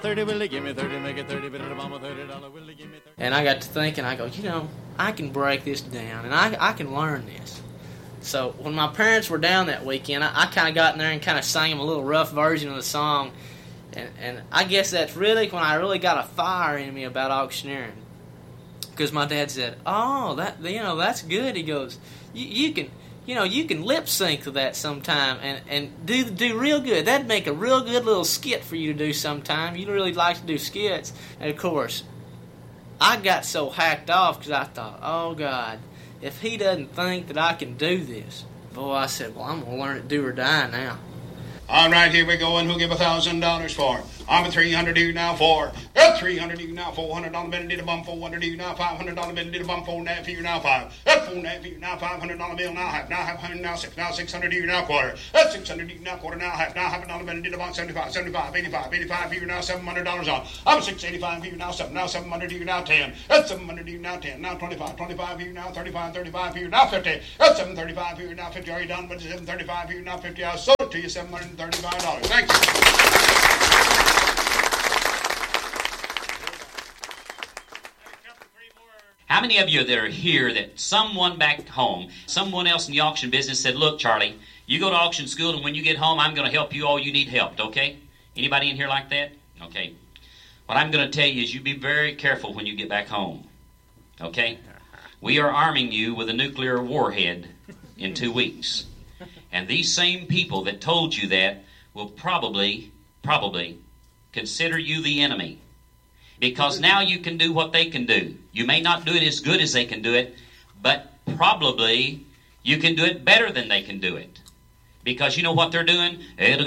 30, will they give me 30, make it 30, bit of the bomb, $30, will they give me 30? And I got to thinking, I go, I can break this down, and I can learn this. So when my parents were down that weekend, I kind of got in there and kind of sang them a little rough version of the song. And I guess that's really when I really got a fire in me about auctioneering. Because my dad said, "Oh, that's good." He goes, "You can lip sync to that sometime and do real good. That'd make a real good little skit for you to do sometime. You really like to do skits." And of course, I got so hacked off because I thought, "Oh God, if he doesn't think that I can do this," boy, I said, "Well, I'm gonna learn it do or die now." All right, here we go, and who'll give $1,000 for? I'm a 300 you now for. At 300 you now, $400 bill, did a bum, 400 you now, $500 bill, did a bum, 4.5 you now, 5. At 4.5 you now, $500 bill, now half, 100 now 6, now 600 you now quarter. At 600 you now quarter, now half a dollar bill, did a bum, 75, 85 you now, $700 on. I'm 685 you now 7, now 700 you now 10. At 700 you now 10, now 25 you now 35 you now 50. At 735 you now 50. Are you done with 735 you now 50? I sold it to you $735. Thank you. How many of you that are here that someone back home, someone else in the auction business said, "Look, Charlie, you go to auction school, and when you get home, I'm going to help you all you need helped," okay? Anybody in here like that? Okay. What I'm going to tell you is you be very careful when you get back home, okay? We are arming you with a nuclear warhead in 2 weeks. And these same people that told you that will probably consider you the enemy. Because now you can do what they can do. You may not do it as good as they can do it, but probably you can do it better than they can do it. Because you know what they're doing? And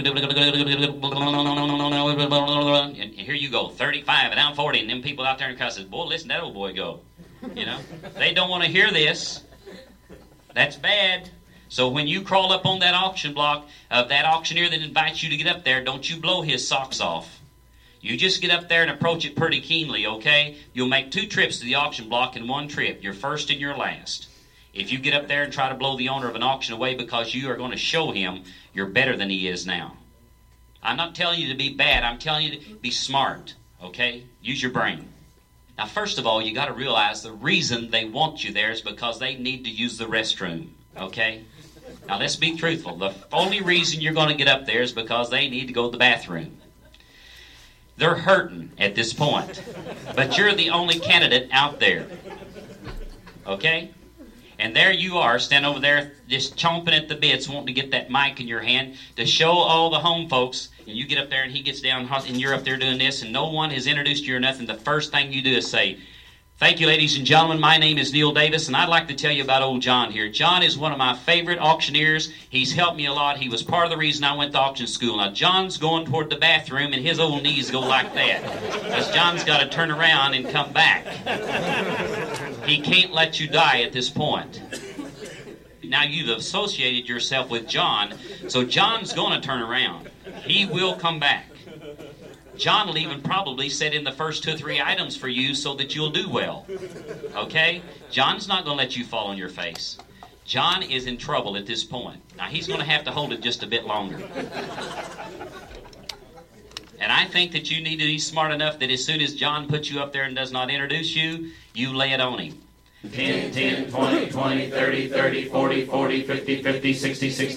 here you go, 35 and down 40, and them people out there in the crowd says, "Boy, listen to that old boy go." They don't want to hear this. That's bad. So when you crawl up on that auction block of that auctioneer that invites you to get up there, don't you blow his socks off. You just get up there and approach it pretty keenly, okay? You'll make 2 trips to the auction block in 1 trip, your first and your last. If you get up there and try to blow the owner of an auction away because you are going to show him you're better than he is now. I'm not telling you to be bad. I'm telling you to be smart, okay? Use your brain. Now, first of all, you got to realize the reason they want you there is because they need to use the restroom, okay? Now, let's be truthful. The only reason you're going to get up there is because they need to go to the bathroom. They're hurting at this point, but you're the only candidate out there, okay? And there you are, standing over there just chomping at the bits, wanting to get that mic in your hand to show all the home folks, and you get up there and he gets down and you're up there doing this and no one has introduced you or nothing. The first thing you do is say, "Thank you, ladies and gentlemen. My name is Neil Davis, and I'd like to tell you about old John here. John is one of my favorite auctioneers. He's helped me a lot. He was part of the reason I went to auction school." Now, John's going toward the bathroom, and his old knees go like that because John's got to turn around and come back. He can't let you die at this point. Now, you've associated yourself with John, so John's going to turn around. He will come back. John will even probably set in the first 2 or 3 items for you so that you'll do well. Okay? John's not going to let you fall on your face. John is in trouble at this point. Now, he's going to have to hold it just a bit longer. And I think that you need to be smart enough that as soon as John puts you up there and does not introduce you, you lay it on him. 10, 10, 20, 20, 30, 30, 40, 40, 50, 50, 60, 60.